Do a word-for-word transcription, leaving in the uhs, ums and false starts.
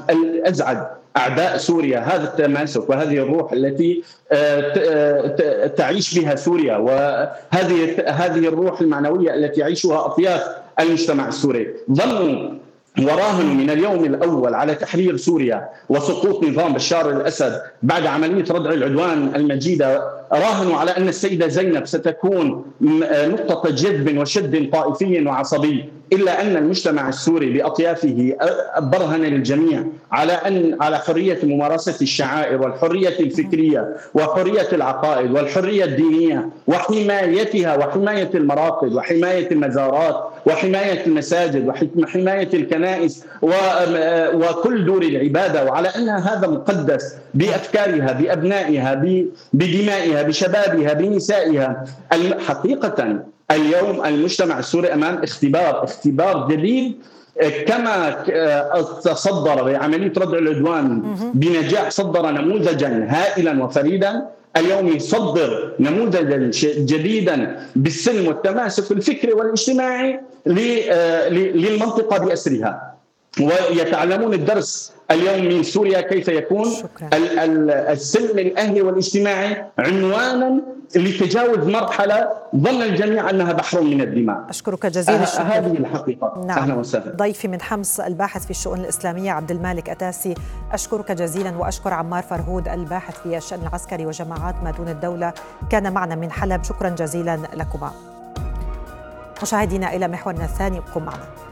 أزعج أعداء سوريا هذا التماسك وهذه الروح التي تعيش بها سوريا، وهذه هذه الروح المعنوية التي يعيشها أطياف المجتمع السوري. ظنوا وراهنوا من اليوم الأول على تحرير سوريا وسقوط نظام بشار الأسد بعد عملية ردع العدوان المجيدة، راهنوا على أن السيدة زينب ستكون نقطة جذب وشد طائفي وعصبي، إلا أن المجتمع السوري بأطيافه برهن للجميع على أن على حرية ممارسة الشعائر والحرية الفكرية وحرية العقائد والحرية الدينية وحمايتها، وحماية المراقد وحماية المزارات وحماية المساجد وحماية الكنائس وكل دور العبادة، وعلى أن هذا مقدس بأفكارها بأبنائها بدمائها بشبابها بنسائها. حقيقة اليوم المجتمع السوري أمام اختبار اختبار جديد، كما تصدر بعملية ردع العدوان بنجاح، صدر نموذجا هائلا وفريدا، اليوم يصدر نموذجا جديدا بالسلم والتماسك الفكري والاجتماعي للمنطقة بأسرها. ويتعلمون الدرس اليوم من سوريا كيف يكون شكرا. السلم الأهلي والاجتماعي عنوانا لتجاوز مرحلة ظن الجميع أنها بحر من الدماء. أشكرك جزيل الشكر. هذه الحقيقة. نعم. أهلا وسهلا. ضيفي من حمص الباحث في الشؤون الإسلامية عبد المالك أتاسي، أشكرك جزيلا، وأشكر عمار فرهود الباحث في الشأن العسكري وجماعات ما دون الدولة كان معنا من حلب. شكرا جزيلا لكما. مشاهدينا إلى محورنا الثاني، ابقوا معنا.